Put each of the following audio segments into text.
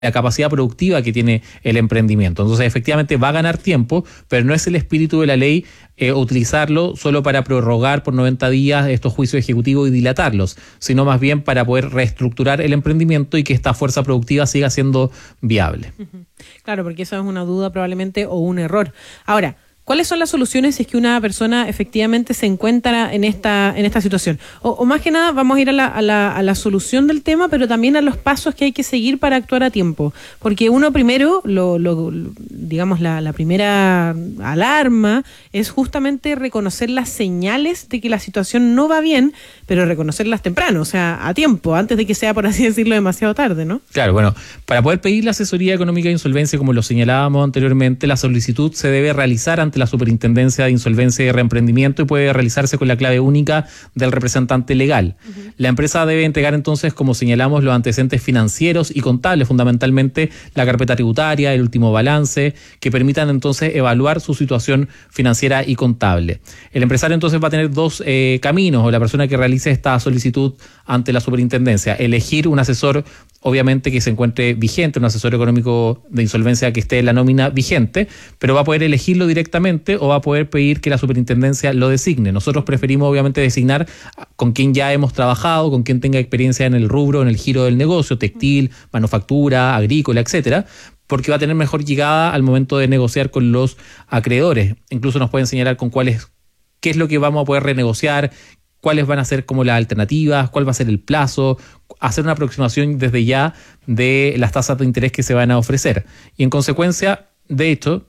la capacidad productiva que tiene el emprendimiento. Entonces, efectivamente va a ganar tiempo, pero no es el espíritu de la ley utilizarlo solo para prorrogar por 90 días estos juicios ejecutivos y dilatarlos, sino más bien para poder reestructurar el emprendimiento y que esta fuerza productiva siga siendo viable. Claro, porque eso es una duda probablemente o un error. Ahora, ¿cuáles son las soluciones si es que una persona efectivamente se encuentra en esta situación? O más que nada, vamos a ir a la solución del tema, pero también a los pasos que hay que seguir para actuar a tiempo. Porque uno primero, digamos, la primera alarma es justamente reconocer las señales de que la situación no va bien, pero reconocerlas temprano, o sea, a tiempo, antes de que sea, por así decirlo, demasiado tarde, ¿no? Claro, bueno, para poder pedir la asesoría económica de insolvencia, como lo señalábamos anteriormente, la solicitud se debe realizar ante la Superintendencia de Insolvencia y Reemprendimiento y puede realizarse con la clave única del representante legal. La empresa debe entregar entonces, como señalamos, los antecedentes financieros y contables, fundamentalmente la carpeta tributaria, el último balance, que permitan entonces evaluar su situación financiera y contable. El empresario entonces va a tener dos caminos, o la persona que realice esta solicitud ante la Superintendencia: elegir un asesor, obviamente, que se encuentre vigente, un asesor económico de insolvencia que esté en la nómina vigente, pero va a poder elegirlo directamente o va a poder pedir que la Superintendencia lo designe. Nosotros preferimos, obviamente, designar con quien ya hemos trabajado, con quien tenga experiencia en el rubro, en el giro del negocio, textil, manufactura, agrícola, etcétera, porque va a tener mejor llegada al momento de negociar con los acreedores. Incluso nos pueden señalar qué es lo que vamos a poder renegociar, cuáles van a ser como las alternativas, cuál va a ser el plazo, hacer una aproximación desde ya de las tasas de interés que se van a ofrecer. Y en consecuencia, de hecho,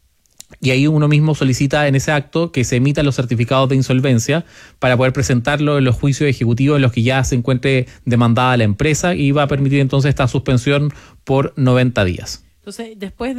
y ahí uno mismo solicita en ese acto que se emitan los certificados de insolvencia para poder presentarlo en los juicios ejecutivos en los que ya se encuentre demandada la empresa, y va a permitir entonces esta suspensión por 90 días. Entonces, después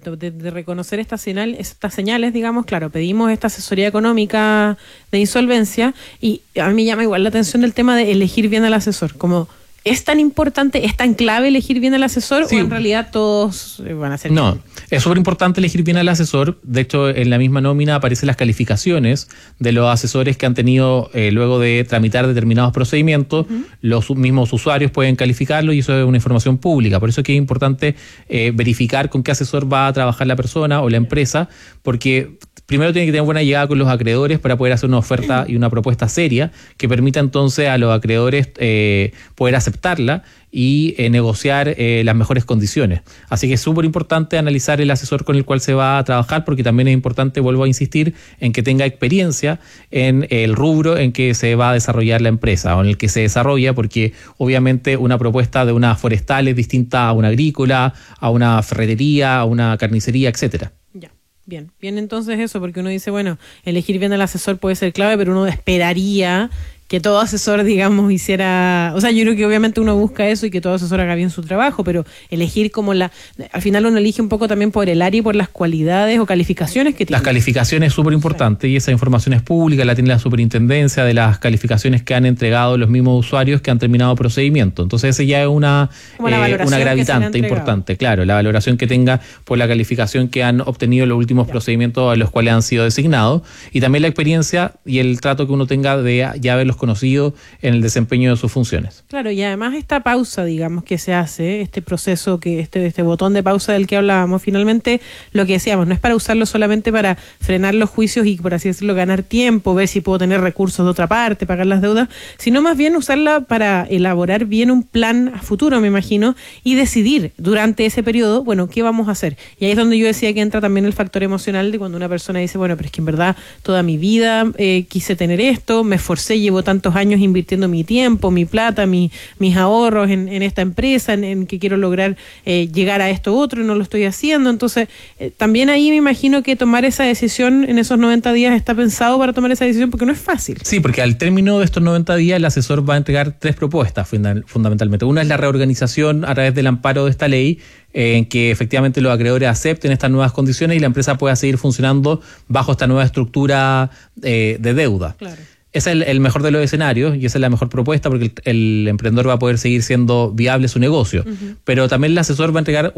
de reconocer estas señales, digamos, claro, pedimos esta asesoría económica de insolvencia, y a mí me llama igual la atención el tema de elegir bien al asesor. Como, ¿es tan importante, es tan clave elegir bien al asesor, sí, o en realidad todos van a ser? No, es súper importante elegir bien al asesor. De hecho, en la misma nómina aparecen las calificaciones de los asesores que han tenido luego de tramitar determinados procedimientos. Los mismos usuarios pueden calificarlo y eso es una información pública. Por eso es que es importante verificar con qué asesor va a trabajar la persona o la empresa, porque primero tiene que tener buena llegada con los acreedores para poder hacer una oferta y una propuesta seria que permita entonces a los acreedores poder aceptarla y negociar las mejores condiciones. Así que es súper importante analizar el asesor con el cual se va a trabajar, porque también es importante, vuelvo a insistir, en que tenga experiencia en el rubro en que se va a desarrollar la empresa o en el que se desarrolla, porque obviamente una propuesta de una forestal es distinta a una agrícola, a una ferretería, a una carnicería, etcétera. Bien, entonces eso, porque uno dice, bueno, elegir bien al asesor puede ser clave, pero uno esperaría que todo asesor, digamos, hiciera... O sea, yo creo que obviamente uno busca eso y que todo asesor haga bien su trabajo, pero elegir como al final uno elige un poco también por el área y por las cualidades o calificaciones que tiene. Las calificaciones es súper importante, y esa información es pública, la tiene la Superintendencia, de las calificaciones que han entregado los mismos usuarios que han terminado procedimiento. Entonces ese ya es una gravitante importante, claro, la valoración que tenga por la calificación que han obtenido en los últimos procedimientos a los cuales han sido designados, y también la experiencia y el trato que uno tenga de ya haberlos conocido en el desempeño de sus funciones. Claro, y además esta pausa, digamos, que se hace, este proceso, que este botón de pausa del que hablábamos, finalmente lo que decíamos, no es para usarlo solamente para frenar los juicios y, por así decirlo, ganar tiempo, ver si puedo tener recursos de otra parte, pagar las deudas, sino más bien usarla para elaborar bien un plan a futuro, me imagino, y decidir durante ese periodo, bueno, ¿qué vamos a hacer? Y ahí es donde yo decía que entra también el factor emocional de cuando una persona dice, bueno, pero es que en verdad toda mi vida quise tener esto, me esforcé, llevo tantos años invirtiendo mi tiempo, mi plata, mis ahorros en esta empresa, en que quiero lograr llegar a esto otro y no lo estoy haciendo. Entonces, también ahí me imagino que tomar esa decisión en esos 90 días está pensado para tomar esa decisión, porque no es fácil. Sí, porque al término de estos 90 días el asesor va a entregar 3 propuestas fundamentalmente. Una es la reorganización a través del amparo de esta ley, en que efectivamente los acreedores acepten estas nuevas condiciones y la empresa pueda seguir funcionando bajo esta nueva estructura de deuda. Claro. Ese es el mejor de los escenarios y esa es la mejor propuesta, porque el emprendedor va a poder seguir siendo viable su negocio. Pero también el asesor va a entregar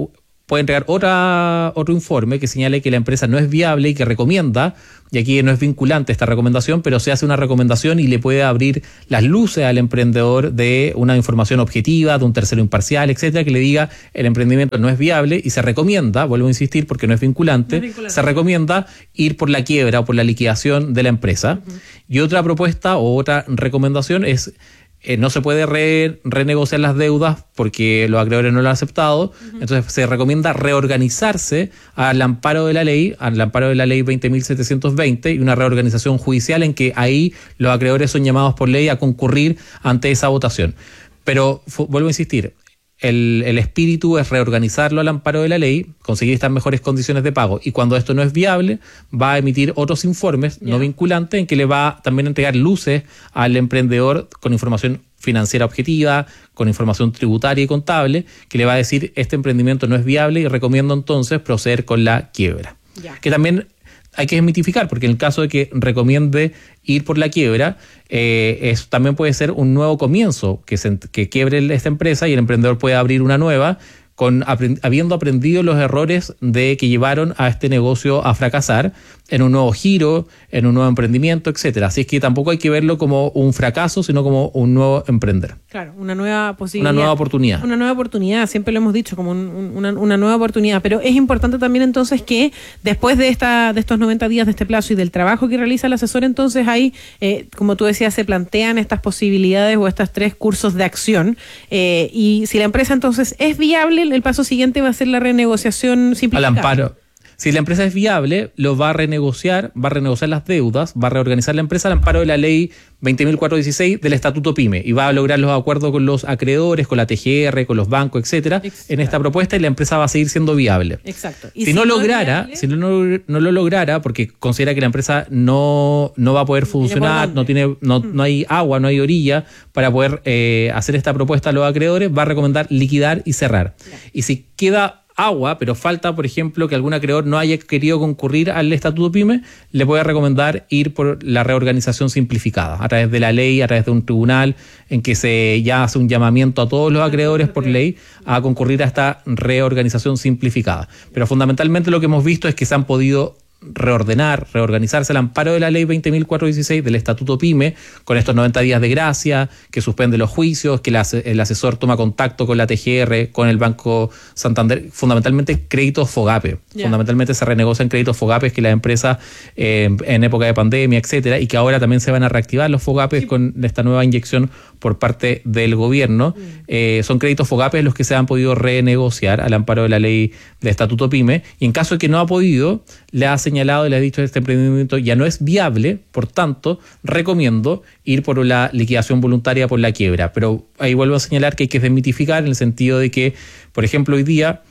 puede entregar otro informe que señale que la empresa no es viable y que recomienda, y aquí no es vinculante esta recomendación, pero se hace una recomendación y le puede abrir las luces al emprendedor de una información objetiva, de un tercero imparcial, etcétera, que le diga el emprendimiento no es viable y se recomienda, vuelvo a insistir porque no es vinculante, se recomienda ir por la quiebra o por la liquidación de la empresa. Y otra propuesta o otra recomendación es no se puede renegociar las deudas porque los acreedores no lo han aceptado, entonces se recomienda reorganizarse al amparo de la ley 20.720 y una reorganización judicial en que ahí los acreedores son llamados por ley a concurrir ante esa votación. Pero vuelvo a insistir, el espíritu es reorganizarlo al amparo de la ley, conseguir estas mejores condiciones de pago, y cuando esto no es viable va a emitir otros informes no vinculantes en que le va también a entregar luces al emprendedor con información financiera objetiva, con información tributaria y contable, que le va a decir este emprendimiento no es viable y recomiendo entonces proceder con la quiebra. Que también hay que desmitificar, porque en el caso de que recomiende ir por la quiebra, también puede ser un nuevo comienzo, que quiebre esta empresa y el emprendedor puede abrir una nueva, habiendo aprendido los errores que llevaron a este negocio a fracasar, en un nuevo giro, en un nuevo emprendimiento, etcétera. Así es que tampoco hay que verlo como un fracaso, sino como un nuevo emprender. Claro, una nueva posibilidad. Una nueva oportunidad. Una nueva oportunidad, siempre lo hemos dicho, como una nueva oportunidad. Pero es importante también entonces que después de estos 90 días de este plazo y del trabajo que realiza el asesor, entonces ahí, como tú decías, se plantean estas posibilidades o estos 3 cursos de acción. Y si la empresa entonces es viable, el paso siguiente va a ser la renegociación simplificada. Al amparo. Si la empresa es viable, lo va a renegociar las deudas, va a reorganizar la empresa al amparo de la ley 20.416 del Estatuto PYME y va a lograr los acuerdos con los acreedores, con la TGR, con los bancos, etcétera, en esta propuesta, y la empresa va a seguir siendo viable. Exacto. ¿Y si no lo lograra, porque considera que la empresa no va a poder funcionar, no hay agua, no hay orilla para poder hacer esta propuesta a los acreedores, va a recomendar liquidar y cerrar. Y si queda agua, pero falta, por ejemplo, que algún acreedor no haya querido concurrir al Estatuto PYME, le puede recomendar ir por la reorganización simplificada, a través de la ley, a través de un tribunal, en que se ya hace un llamamiento a todos los acreedores por ley a concurrir a esta reorganización simplificada. Pero fundamentalmente lo que hemos visto es que se han podido reorganizarse al amparo de la ley 20.416 del Estatuto PYME, con estos 90 días de gracia, que suspende los juicios, que el asesor toma contacto con la TGR, con el Banco Santander, fundamentalmente créditos FOGAPE. Fundamentalmente se renegocian créditos FOGAPE que las empresas en época de pandemia, etcétera, y que ahora también se van a reactivar los FOGAPE con esta nueva inyección por parte del gobierno. Son créditos FOGAPE los que se han podido renegociar al amparo de la ley del Estatuto PYME, y en caso de que no ha podido, le ha señalado y le ha dicho que este emprendimiento ya no es viable, por tanto, recomiendo ir por la liquidación voluntaria, por la quiebra. Pero ahí vuelvo a señalar que hay que desmitificar, en el sentido de que, por ejemplo, hoy día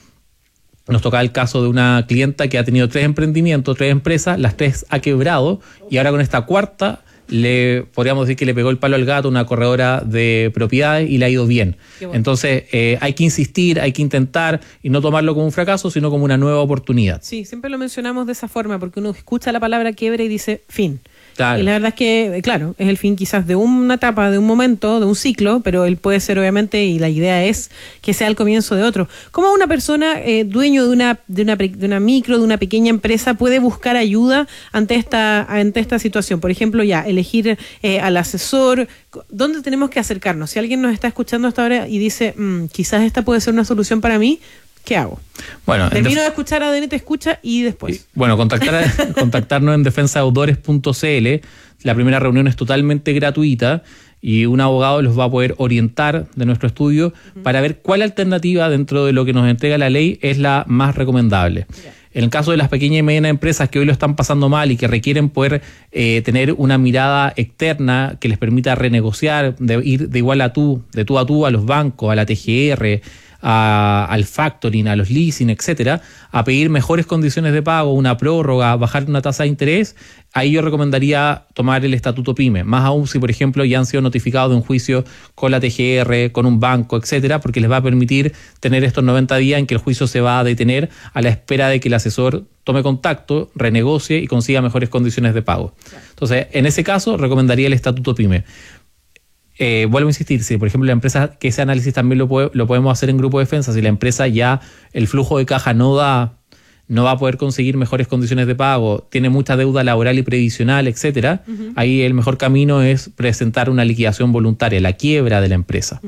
nos toca el caso de una clienta que ha tenido 3 emprendimientos, 3 empresas, las 3 ha quebrado, y ahora con esta cuarta podríamos decir que le pegó el palo al gato, una corredora de propiedades, y le ha ido bien. Bueno. Entonces hay que insistir, hay que intentar, y no tomarlo como un fracaso, sino como una nueva oportunidad. Sí, siempre lo mencionamos de esa forma, porque uno escucha la palabra quiebra y dice fin. Claro. Y la verdad es que, claro, es el fin quizás de una etapa, de un momento, de un ciclo, pero él puede ser, obviamente, y la idea es que sea el comienzo de otro. ¿Cómo una persona dueño de una micro, de una pequeña empresa, puede buscar ayuda ante esta situación? Por ejemplo, elegir al asesor. ¿Dónde tenemos que acercarnos? Si alguien nos está escuchando hasta ahora y dice, quizás esta puede ser una solución para mí, ¿qué hago? Bueno, termino de escuchar a ADN Te Escucha y después. Bueno, contactarnos en defensadeudores.cl. La primera reunión es totalmente gratuita y un abogado los va a poder orientar de nuestro estudio para ver cuál alternativa dentro de lo que nos entrega la ley es la más recomendable. En el caso de las pequeñas y medianas empresas que hoy lo están pasando mal y que requieren poder tener una mirada externa que les permita renegociar, de ir de tú a tú a los bancos, a la TGR, al factoring, a los leasing, etcétera, a pedir mejores condiciones de pago, una prórroga, bajar una tasa de interés, ahí yo recomendaría tomar el Estatuto PYME, más aún si, por ejemplo, ya han sido notificados de un juicio con la TGR, con un banco, etcétera, porque les va a permitir tener estos 90 días en que el juicio se va a detener a la espera de que el asesor tome contacto, renegocie y consiga mejores condiciones de pago. Entonces, en ese caso, recomendaría el Estatuto PYME. vuelvo a insistir, si por ejemplo la empresa, que ese análisis también lo podemos hacer en Grupo Defensa, si la empresa ya el flujo de caja no va a poder conseguir mejores condiciones de pago, tiene mucha deuda laboral y previsional, etcétera, ahí el mejor camino es presentar una liquidación voluntaria, la quiebra de la empresa.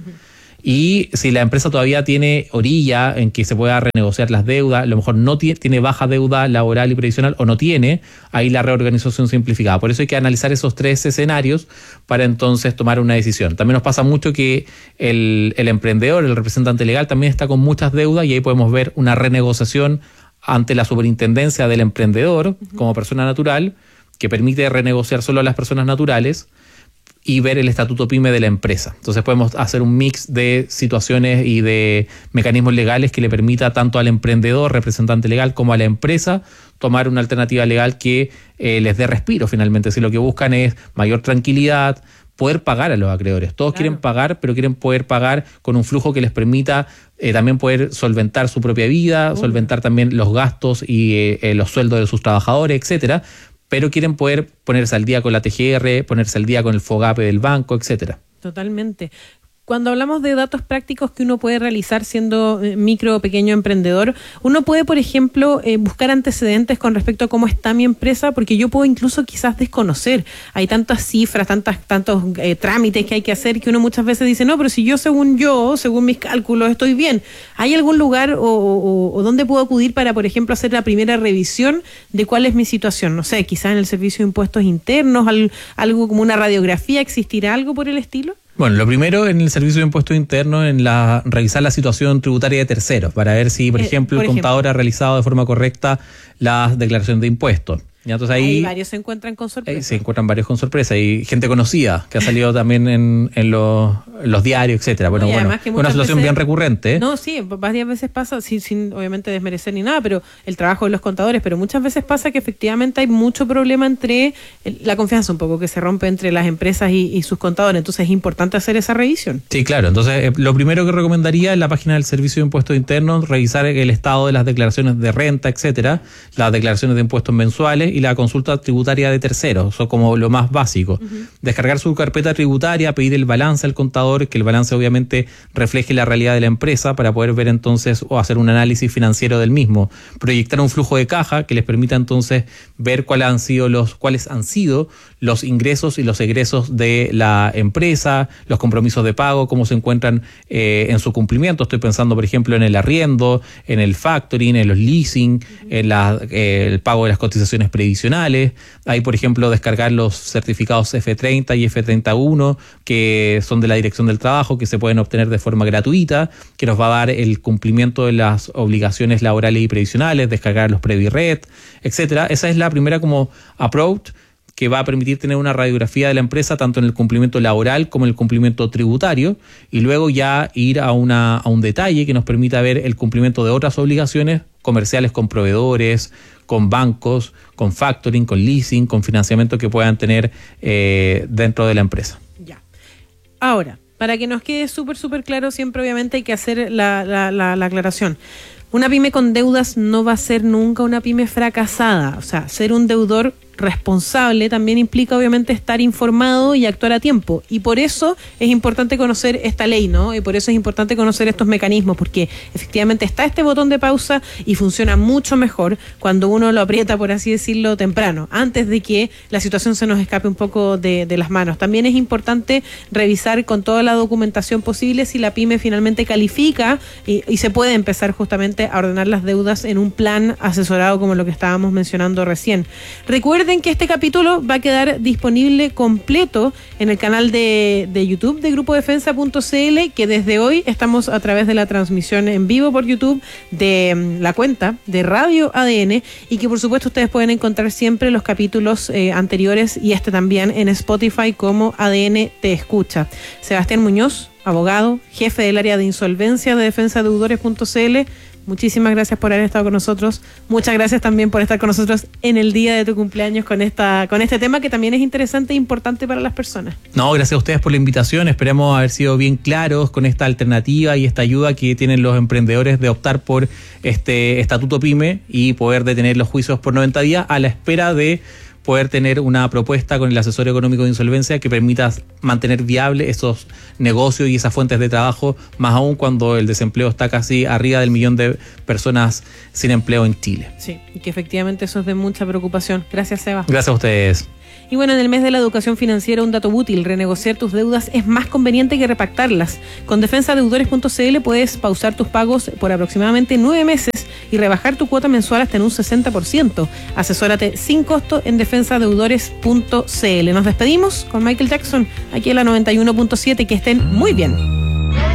Y si la empresa todavía tiene orilla en que se pueda renegociar las deudas, a lo mejor no tiene baja deuda laboral y previsional o no tiene, ahí la reorganización simplificada. Por eso hay que analizar esos 3 escenarios para entonces tomar una decisión. También nos pasa mucho que el emprendedor, el representante legal, también está con muchas deudas y ahí podemos ver una renegociación ante la superintendencia del emprendedor como persona natural, que permite renegociar solo a las personas naturales, y ver el estatuto PYME de la empresa. Entonces podemos hacer un mix de situaciones y de mecanismos legales que le permita tanto al emprendedor, representante legal, como a la empresa tomar una alternativa legal que les dé respiro finalmente. Si lo que buscan es mayor tranquilidad, poder pagar a los acreedores. Todos quieren pagar, pero quieren poder pagar con un flujo que les permita también poder solventar su propia vida, solventar también los gastos y los sueldos de sus trabajadores, etcétera, pero quieren poder ponerse al día con la TGR, ponerse al día con el FOGAPE del banco, etcétera. Totalmente. Cuando hablamos de datos prácticos que uno puede realizar siendo micro o pequeño emprendedor, uno puede, por ejemplo, buscar antecedentes con respecto a cómo está mi empresa, porque yo puedo incluso quizás desconocer. Hay tantas cifras, tantos trámites que hay que hacer que uno muchas veces dice, no, pero si según mis cálculos, estoy bien. ¿Hay algún lugar o dónde puedo acudir para, por ejemplo, hacer la primera revisión de cuál es mi situación? No sé, quizás en el Servicio de Impuestos Internos, algo como una radiografía, ¿existirá algo por el estilo? Bueno, lo primero en el Servicio de Impuestos Internos, revisar la situación tributaria de terceros, para ver si, por ejemplo, el contador ha realizado de forma correcta las declaraciones de impuestos. Y entonces ahí varios se encuentran con sorpresa. Se encuentran varios con sorpresa. Y gente conocida que ha salido también en los diarios, etcétera. Bueno, una situación bien recurrente. No, sí, varias veces pasa, sin obviamente desmerecer ni nada, pero el trabajo de los contadores, pero muchas veces pasa que efectivamente hay mucho problema entre la confianza un poco que se rompe entre las empresas y sus contadores. Entonces es importante hacer esa revisión. Sí, claro. Entonces lo primero que recomendaría en la página del Servicio de Impuestos Internos, revisar el estado de las declaraciones de renta, etcétera, las declaraciones de impuestos mensuales y la consulta tributaria de terceros, eso como lo más básico. Descargar su carpeta tributaria, pedir el balance al contador, que el balance obviamente refleje la realidad de la empresa para poder ver entonces o hacer un análisis financiero del mismo. Proyectar un flujo de caja que les permita entonces ver cuáles han sido los ingresos y los egresos de la empresa, los compromisos de pago, cómo se encuentran en su cumplimiento. Estoy pensando, por ejemplo, en el arriendo, en el factoring, en los leasing, en el pago de las cotizaciones previsionales. Ahí, por ejemplo, descargar los certificados F30 y F31, que son de la Dirección del Trabajo, que se pueden obtener de forma gratuita, que nos va a dar el cumplimiento de las obligaciones laborales y previsionales, descargar los Previret, etcétera. Esa es la primera como approach que va a permitir tener una radiografía de la empresa tanto en el cumplimiento laboral como en el cumplimiento tributario, y luego ya ir a un detalle que nos permita ver el cumplimiento de otras obligaciones comerciales con proveedores, con bancos, con factoring, con leasing, con financiamiento que puedan tener dentro de la empresa. Ya. Ahora, para que nos quede súper claro, siempre obviamente hay que hacer la aclaración. Una pyme con deudas no va a ser nunca una pyme fracasada. O sea, ser un deudor responsable también implica obviamente estar informado y actuar a tiempo, y por eso es importante conocer esta ley, ¿no? Y por eso es importante conocer estos mecanismos, porque efectivamente está este botón de pausa y funciona mucho mejor cuando uno lo aprieta, por así decirlo, temprano, antes de que la situación se nos escape un poco de las manos. También es importante revisar con toda la documentación posible si la pyme finalmente califica y se puede empezar justamente a ordenar las deudas en un plan asesorado como lo que estábamos mencionando recién. Recuerden que este capítulo va a quedar disponible completo en el canal de YouTube de grupo-defensa.cl, que desde hoy estamos a través de la transmisión en vivo por YouTube de la cuenta de Radio ADN, y que por supuesto ustedes pueden encontrar siempre los capítulos anteriores y este también en Spotify como ADN Te Escucha. Sebastián Muñoz, abogado, jefe del área de insolvencia de defensadeudores.cl. Muchísimas gracias por haber estado con nosotros. Muchas gracias también por estar con nosotros en el día de tu cumpleaños con este tema que también es interesante e importante para las personas. No, gracias a ustedes por la invitación. Esperemos haber sido bien claros con esta alternativa y esta ayuda que tienen los emprendedores de optar por este estatuto PYME y poder detener los juicios por 90 días a la espera de poder tener una propuesta con el asesor económico de insolvencia que permita mantener viable esos negocios y esas fuentes de trabajo, más aún cuando el desempleo está casi arriba del 1.000.000 de personas sin empleo en Chile. Sí, y que efectivamente eso es de mucha preocupación. Gracias, Seba. Gracias a ustedes. Y bueno, en el mes de la educación financiera, un dato útil: renegociar tus deudas es más conveniente que repactarlas. Con defensadeudores.cl puedes pausar tus pagos por aproximadamente 9 meses y rebajar tu cuota mensual hasta en un 60%. Asesórate sin costo en defensadeudores.cl. Nos despedimos con Michael Jackson aquí en la 91.7. Que estén muy bien.